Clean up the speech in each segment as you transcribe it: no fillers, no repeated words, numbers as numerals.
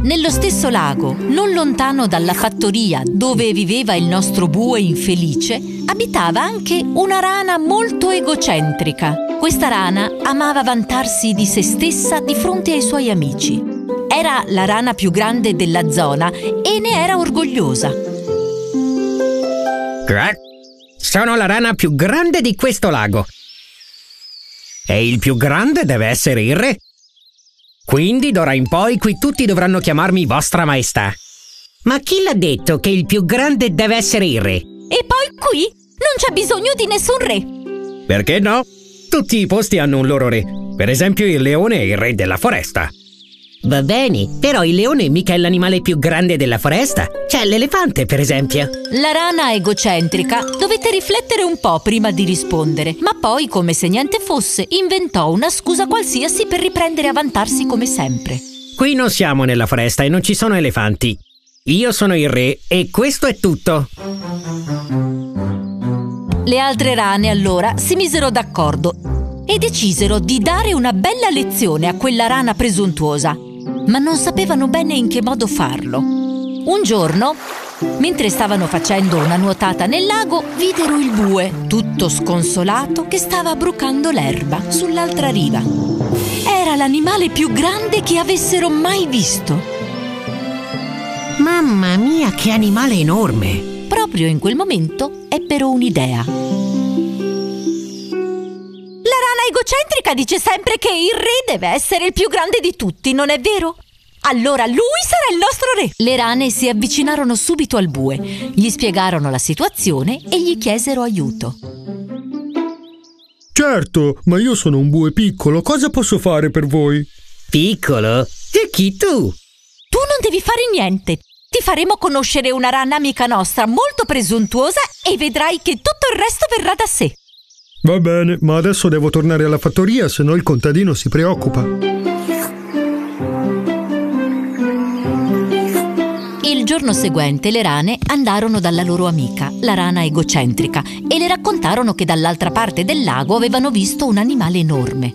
Nello stesso lago, non lontano dalla fattoria dove viveva il nostro bue infelice, abitava anche una rana molto egocentrica. Questa rana amava vantarsi di se stessa di fronte ai suoi amici. Era la rana più grande della zona e ne era orgogliosa. Sono la rana più grande di questo lago. E il più grande deve essere il re. Quindi d'ora in poi qui tutti dovranno chiamarmi Vostra Maestà. Ma chi l'ha detto che il più grande deve essere il re? E poi qui non c'è bisogno di nessun re. Perché no? Tutti i posti hanno un loro re. Per esempio il leone è il re della foresta. Va bene, però il leone mica è l'animale più grande della foresta. C'è l'elefante, per esempio. La rana egocentrica dovette riflettere un po' prima di rispondere, ma poi, come se niente fosse, inventò una scusa qualsiasi per riprendere a vantarsi come sempre. Qui non siamo nella foresta e non ci sono elefanti. Io sono il re e questo è tutto. Le altre rane allora si misero d'accordo e decisero di dare una bella lezione a quella rana presuntuosa, ma non sapevano bene in che modo farlo. Un giorno, mentre stavano facendo una nuotata nel lago, videro il bue, tutto sconsolato, che stava brucando l'erba sull'altra riva. Era l'animale più grande che avessero mai visto. Mamma mia, che animale enorme! Proprio in quel momento ebbero un'idea. La rana egocentrica dice sempre che il re deve essere il più grande di tutti, non è vero? Allora lui sarà il nostro re! Le rane si avvicinarono subito al bue, gli spiegarono la situazione e gli chiesero aiuto. Certo, ma io sono un bue piccolo, cosa posso fare per voi? Piccolo? E chi tu? Tu non devi fare niente. Ti faremo conoscere una rana amica nostra molto presuntuosa e vedrai che tutto il resto verrà da sé. Va bene, ma adesso devo tornare alla fattoria, se no il contadino si preoccupa. Il giorno seguente le rane andarono dalla loro amica, la rana egocentrica, e le raccontarono che dall'altra parte del lago avevano visto un animale enorme.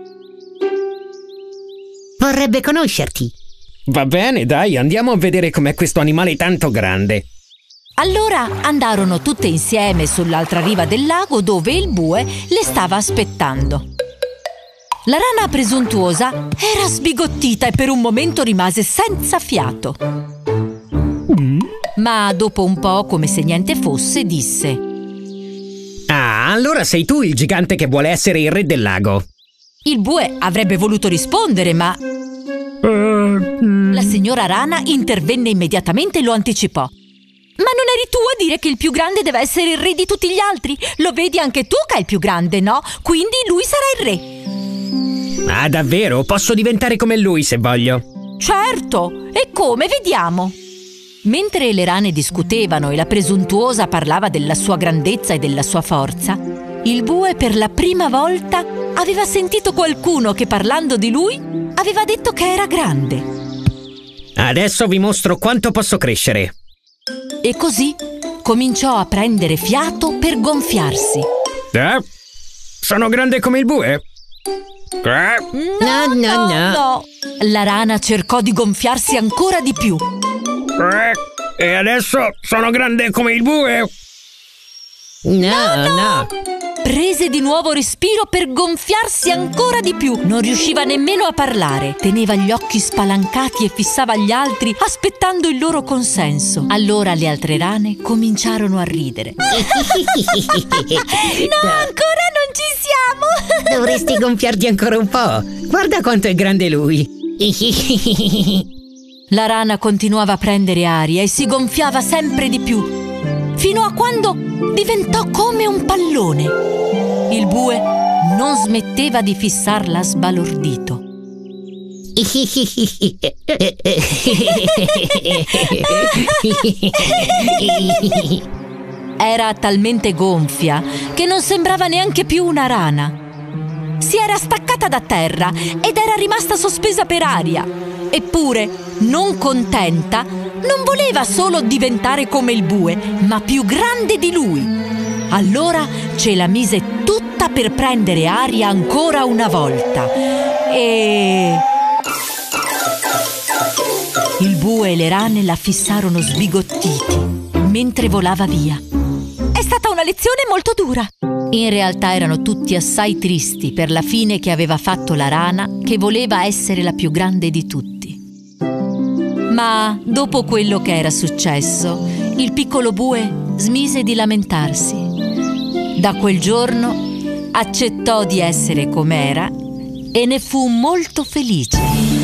Vorrebbe conoscerti. Va bene, dai, andiamo a vedere com'è questo animale tanto grande. Allora andarono tutte insieme sull'altra riva del lago dove il bue le stava aspettando. La rana presuntuosa era sbigottita e per un momento rimase senza fiato. Ma dopo un po', come se niente fosse, disse: Ah, allora sei tu il gigante che vuole essere il re del lago. Il bue avrebbe voluto rispondere, ma la signora rana intervenne immediatamente e lo anticipò. Ma non eri tu a dire che il più grande deve essere il re di tutti gli altri? Lo vedi anche tu che è il più grande, no? Quindi lui sarà il re. Ah, davvero? Posso diventare come lui se voglio? Certo! E come? Vediamo! Mentre le rane discutevano e la presuntuosa parlava della sua grandezza e della sua forza, il bue per la prima volta aveva sentito qualcuno che, parlando di lui, aveva detto che era grande. Adesso vi mostro quanto posso crescere. E così cominciò a prendere fiato per gonfiarsi. Sono grande come il bue? No. La rana cercò di gonfiarsi ancora di più. E adesso sono grande come il bue? No. Prese di nuovo respiro per gonfiarsi ancora di più. Non riusciva nemmeno a parlare. Teneva gli occhi spalancati e fissava gli altri, aspettando il loro consenso. Allora le altre rane cominciarono a ridere. No, ancora non ci siamo! Dovresti gonfiarti ancora un po'. Guarda quanto è grande lui. La rana continuava a prendere aria e si gonfiava sempre di più, fino a quando diventò come un pallone. Il bue non smetteva di fissarla sbalordito. Era talmente gonfia che non sembrava neanche più una rana. Si era staccata da terra ed era rimasta sospesa per aria. Eppure, non contenta, non voleva solo diventare come il bue, ma più grande di lui. Allora ce la mise tutta per prendere aria ancora una volta. E Il bue e le rane la fissarono sbigottiti mentre volava via. È stata una lezione molto dura. In realtà erano tutti assai tristi per la fine che aveva fatto la rana, che voleva essere la più grande di tutti. Ma dopo quello che era successo, il piccolo bue smise di lamentarsi. Da quel giorno accettò di essere com'era e ne fu molto felice.